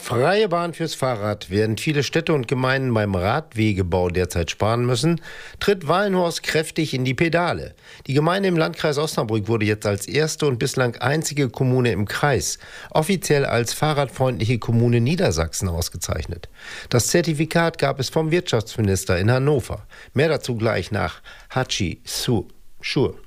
Freie Bahn fürs Fahrrad. Während viele Städte und Gemeinden beim Radwegebau derzeit sparen müssen, tritt Wallenhorst kräftig in die Pedale. Die Gemeinde im Landkreis Osnabrück wurde jetzt als erste und bislang einzige Kommune im Kreis offiziell als fahrradfreundliche Kommune Niedersachsen ausgezeichnet. Das Zertifikat gab es vom Wirtschaftsminister in Hannover. Mehr dazu gleich nach Hatschi Su Schur.